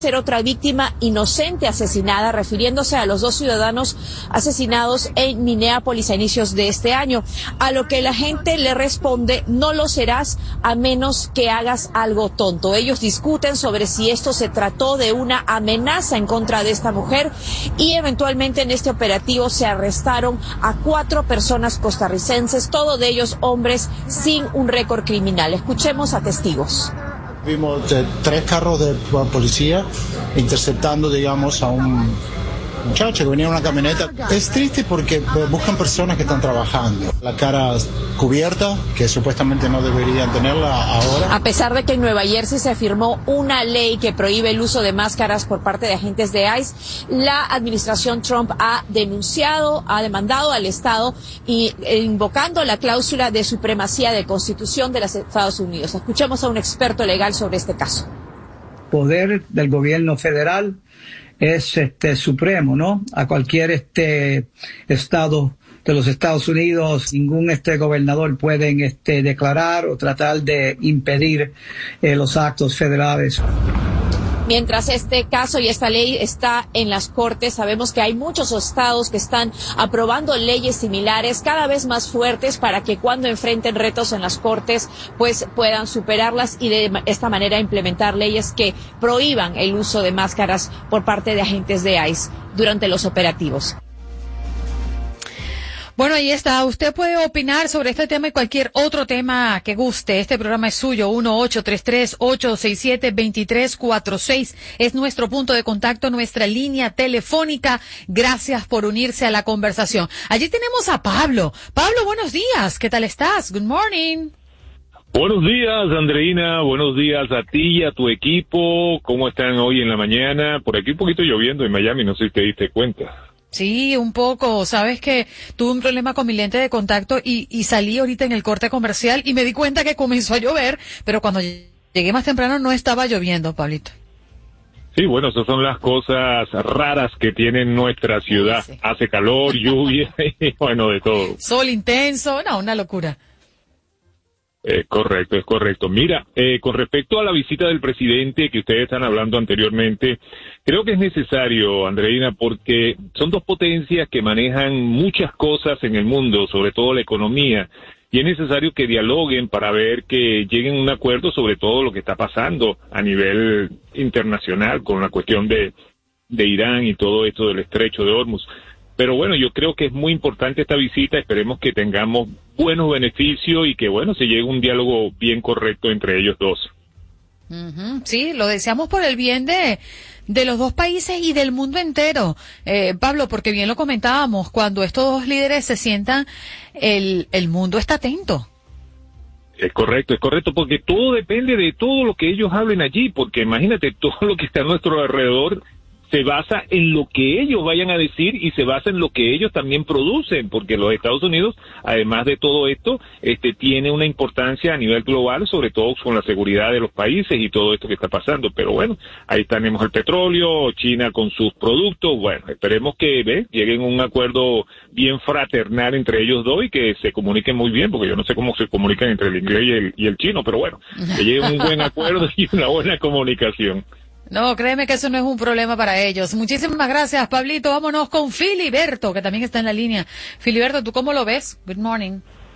ser otra víctima inocente asesinada, refiriéndose a los 2 ciudadanos asesinados en Minneapolis a inicios de este año, a lo que la gente le responde: no lo serás a menos que hagas algo tonto. Ellos discuten sobre si esto se trató de una amenaza en contra de esta mujer, y eventualmente en este operativo se arrestaron a 4 personas costarricenses, todos de ellos hombres sin un récord criminal. Escuchemos a testigos. Vimos 3 carros de policía interceptando, digamos, a un muchacho que venía en una camioneta. Es triste porque buscan personas que están trabajando. La cara cubierta, que supuestamente no deberían tenerla ahora. A pesar de que en Nueva Jersey se firmó una ley que prohíbe el uso de máscaras por parte de agentes de ICE, la administración Trump ha demandado al Estado y invocando la cláusula de supremacía de Constitución de los Estados Unidos. Escuchemos a un experto legal sobre este caso. Poder del gobierno federal es supremo, ¿no? A cualquier estado de los Estados Unidos, ningún gobernador pueden declarar o tratar de impedir los actos federales. Mientras este caso y esta ley está en las cortes, sabemos que hay muchos estados que están aprobando leyes similares, cada vez más fuertes, para que cuando enfrenten retos en las cortes, pues puedan superarlas y de esta manera implementar leyes que prohíban el uso de máscaras por parte de agentes de ICE durante los operativos. Bueno, ahí está. Usted puede opinar sobre este tema y cualquier otro tema que guste. Este programa es suyo. 1-833-867-2346 es nuestro punto de contacto, nuestra línea telefónica. Gracias por unirse a la conversación. Allí tenemos a Pablo. Pablo, buenos días. ¿Qué tal estás? Good morning. Buenos días, Andreina. Buenos días a ti y a tu equipo. ¿Cómo están hoy en la mañana? Por aquí un poquito lloviendo en Miami, no sé si te diste cuenta. Sí, un poco. Sabes que tuve un problema con mi lente de contacto y salí ahorita en el corte comercial y me di cuenta que comenzó a llover, pero cuando llegué más temprano no estaba lloviendo, Pablito. Sí, bueno, esas son las cosas raras que tiene nuestra ciudad. Sí. Hace calor, lluvia y bueno, de todo. Sol intenso, no, una locura. Es correcto. Mira, con respecto a la visita del presidente que ustedes están hablando anteriormente, creo que es necesario, Andreina, porque son 2 potencias que manejan muchas cosas en el mundo, sobre todo la economía, y es necesario que dialoguen para ver que lleguen a un acuerdo sobre todo lo que está pasando a nivel internacional con la cuestión de Irán y todo esto del estrecho de Hormuz. Pero bueno, yo creo que es muy importante esta visita, esperemos que tengamos buenos beneficios y que bueno, se llegue a un diálogo bien correcto entre ellos dos. Sí, lo deseamos por el bien de los 2 países y del mundo entero. Pablo, porque bien lo comentábamos, cuando estos 2 líderes se sientan, el mundo está atento. Es correcto, porque todo depende de todo lo que ellos hablen allí, porque imagínate, todo lo que está a nuestro alrededor se basa en lo que ellos vayan a decir y se basa en lo que ellos también producen, porque los Estados Unidos, además de todo esto, tiene una importancia a nivel global, sobre todo con la seguridad de los países y todo esto que está pasando. Pero bueno, ahí tenemos el petróleo, China con sus productos. Bueno, esperemos que lleguen a un acuerdo bien fraternal entre ellos dos y que se comuniquen muy bien, porque yo no sé cómo se comunican entre el inglés y el chino, pero bueno, que lleguen a un buen acuerdo y una buena comunicación. No, créeme que eso no es un problema para ellos. Muchísimas gracias, Pablito. Vámonos con Filiberto, que también está en la línea. Filiberto, ¿tú cómo lo ves? Good morning.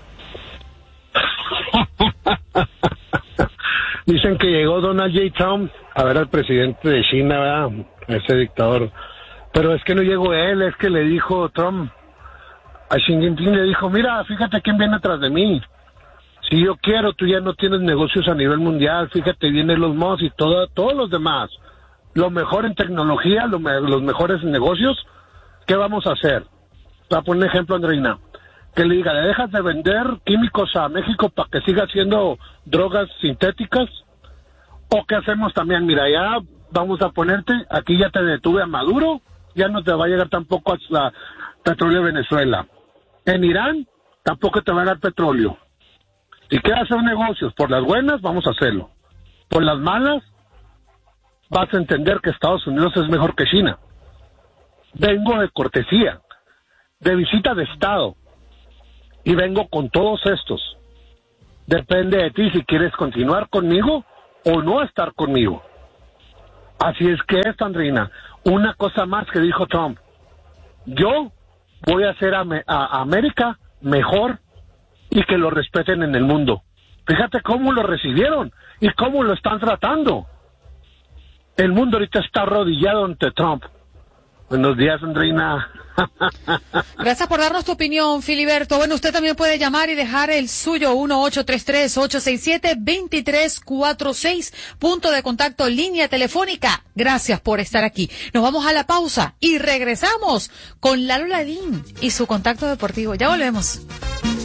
Dicen que llegó Donald J. Trump a ver al presidente de China, ¿verdad? Ese dictador. Pero es que no llegó él, es que le dijo Trump a Xi Jinping, le dijo, mira, fíjate quién viene atrás de mí. Si yo quiero, tú ya no tienes negocios a nivel mundial, fíjate, vienen los Musk y todos los demás. Lo mejor en tecnología, los mejores negocios, ¿qué vamos a hacer? Voy a poner un ejemplo, Andreina. Que le diga, ¿le dejas de vender químicos a México para que siga haciendo drogas sintéticas? ¿O qué hacemos también? Mira, ya vamos a ponerte, aquí ya te detuve a Maduro, ya no te va a llegar tampoco a la petróleo de Venezuela. En Irán, tampoco te va a dar petróleo. Si quieres hacer negocios por las buenas, vamos a hacerlo. Por las malas, vas a entender que Estados Unidos es mejor que China. Vengo de cortesía, de visita de Estado, y vengo con todos estos. Depende de ti si quieres continuar conmigo o no estar conmigo. Así es que es, Andreina, una cosa más que dijo Trump. Yo voy a hacer a América mejor y que lo respeten en el mundo. Fíjate cómo lo recibieron y cómo lo están tratando. El mundo ahorita está arrodillado ante Trump. Buenos días, Andreina. Gracias por darnos tu opinión, Filiberto. Bueno, usted también puede llamar y dejar el suyo, 1-833-867-2346, punto de contacto, línea telefónica. Gracias por estar aquí. Nos vamos a la pausa y regresamos con Lalo Ladín y su contacto deportivo. Ya volvemos.